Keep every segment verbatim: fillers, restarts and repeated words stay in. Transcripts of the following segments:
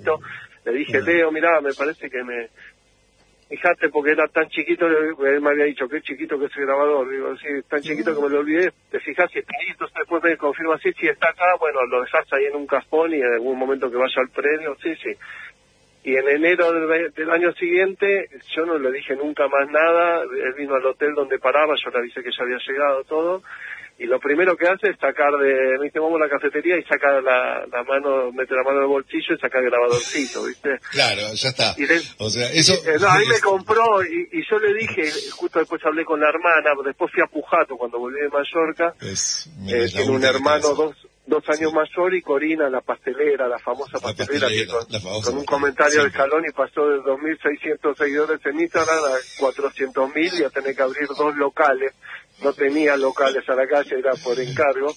chiquito. Le dije, uh-huh. Leo, mirá, me parece que me... Fíjate, porque era tan chiquito, él me había dicho, qué chiquito que es el grabador. Digo, sí, tan chiquito que me lo olvidé. Te fijas si está ahí, entonces después me confirma, sí, si está acá, bueno, lo dejas ahí en un cajón y en algún momento que vaya al predio, sí, sí. Y en enero del, del año siguiente, yo no le dije nunca más nada, él vino al hotel donde paraba, yo le avisé que ya había llegado todo, y lo primero que hace es sacar de, me dice, vamos a la cafetería y saca la, la mano, mete la mano en el bolsillo y saca el grabadorcito, ¿viste? Claro, ya está. Y de, o sea, eso... Y, no, ahí me compró, y, y yo le dije, justo después hablé con la hermana, después fui a Pujato cuando volví de Mallorca, es, eh, tiene un hermano dos, dos años sí. mayor, y Corina, la pastelera, la famosa la pastelera, pastelera que con, la famosa con un pastelera. comentario Sí. de Scaloni pasó de dos mil seiscientos seguidores en Instagram a cuatrocientos mil y a tener que abrir dos locales. No tenía locales a la calle, era por encargo.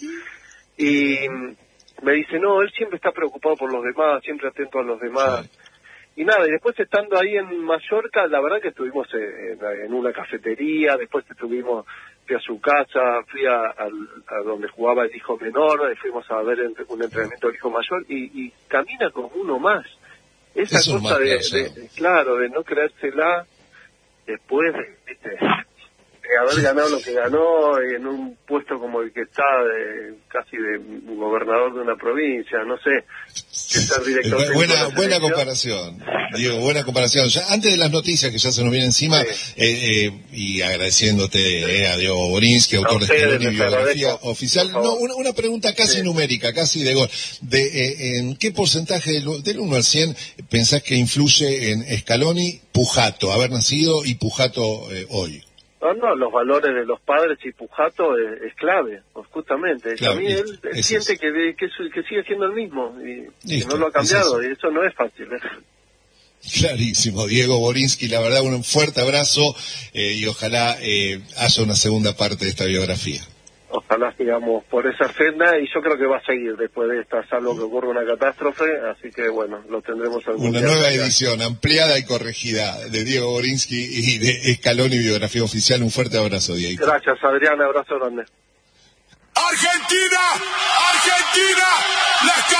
Y me dice, no, él siempre está preocupado por los demás, siempre atento a los demás. Sí. Y nada, y después estando ahí en Mallorca, la verdad que estuvimos en, en una cafetería, después estuvimos, fui a su casa, fui a, a, a donde jugaba el hijo menor, fuimos a ver un entrenamiento del hijo mayor, y, y camina como uno más. Esa Eso cosa de, de, de, claro, de no creérsela después de, ¿viste? de haber ganado lo que ganó en un puesto como el que está, de, casi de gobernador de una provincia, no sé, que ser director Bu- buena técnico de buena selección. comparación, Diego, buena comparación. Ya antes de las noticias que ya se nos vienen encima, Sí. eh, eh, y agradeciéndote eh, a Diego Borinsky, autor de Scaloni Biografía Oficial, no, una, una pregunta casi sí. numérica, casi de gol. De, eh, ¿En qué porcentaje del, del uno al cien pensás que influye en Scaloni Pujato, haber nacido y Pujato eh, hoy? No, no, los valores de los padres y Pujato es, es clave, pues, justamente. Claro, a mí listo, él, él es siente eso. que, de, que, es- que sigue siendo el mismo y Listo, que no lo ha cambiado, es eso. y eso no es fácil. ¿eh? Clarísimo, Diego Borinsky, la verdad un fuerte abrazo eh, y ojalá eh, haya una segunda parte de esta biografía. Ojalá sigamos por esa senda, y yo creo que va a seguir después de esta, salvo que ocurra una catástrofe, así que bueno, lo tendremos algún Una día nueva acá. edición, ampliada y corregida, de Diego Borinsky y de Scaloni Biografía Oficial. Un fuerte abrazo, Diego. Gracias, Adrián, abrazo grande. Argentina, Argentina, la